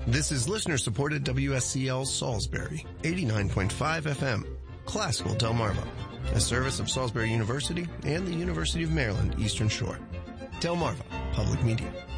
This is listener-supported WSCL Salisbury, 89.5 FM, Classical Delmarva, a service of Salisbury University and the University of Maryland Eastern Shore. Delmarva Public Media.